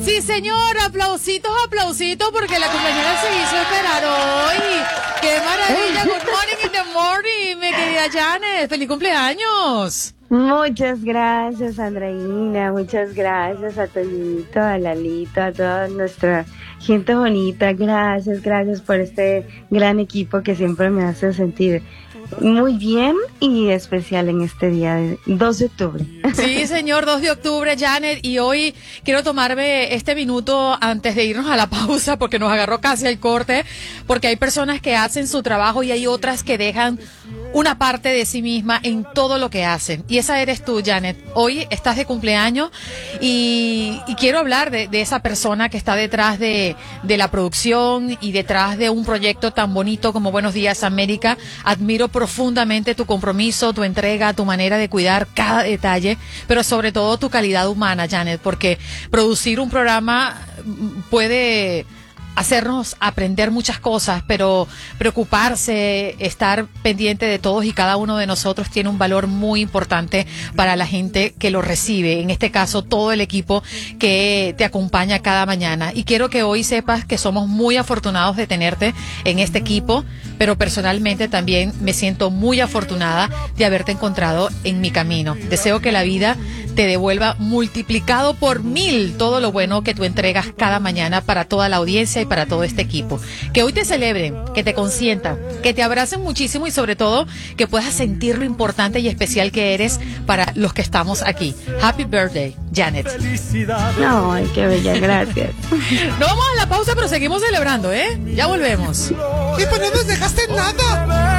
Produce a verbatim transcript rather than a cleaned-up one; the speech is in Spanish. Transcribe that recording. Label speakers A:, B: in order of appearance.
A: Sí, señor, aplausitos, aplausitos, porque la cumpleañera se hizo esperar hoy. ¡Qué maravilla! Good morning in the morning, mi querida Janet. ¡Feliz cumpleaños!
B: Muchas gracias, Andreina. Muchas gracias a Toñito, a Lalito, a toda nuestra gente bonita. Gracias, gracias por este gran equipo que siempre me hace sentir muy bien y especial en este día de dos de octubre.
A: Sí, señor, dos de octubre, Janet, y hoy quiero tomarme este minuto antes de irnos a la pausa porque nos agarró casi el corte, porque hay personas que hacen su trabajo y hay otras que dejan una parte de sí misma en todo lo que hacen. Y esa eres tú, Janet. Hoy estás de cumpleaños y, y quiero hablar de, de esa persona que está detrás de, de la producción y detrás de un proyecto tan bonito como Buenos Días América. Admiro profundamente tu compromiso, tu entrega, tu manera de cuidar cada detalle, pero sobre todo tu calidad humana, Janet, porque producir un programa puede hacernos aprender muchas cosas, pero preocuparse, estar pendiente de todos y cada uno de nosotros tiene un valor muy importante para la gente que lo recibe, en este caso todo el equipo que te acompaña cada mañana. Y quiero que hoy sepas que somos muy afortunados de tenerte en este equipo, pero personalmente también me siento muy afortunada de haberte encontrado en mi camino. Deseo que la vida te devuelva multiplicado por mil todo lo bueno que tú entregas cada mañana para toda la audiencia y para todo este equipo. Que hoy te celebren, que te consientan, que te abracen muchísimo y sobre todo que puedas sentir lo importante y especial que eres para los que estamos aquí. Happy birthday, Janet.
B: Ay, qué bella, gracias.
A: No vamos a la pausa, pero seguimos celebrando, ¿eh? Ya volvemos.
C: Y pues no nos dejaste nada.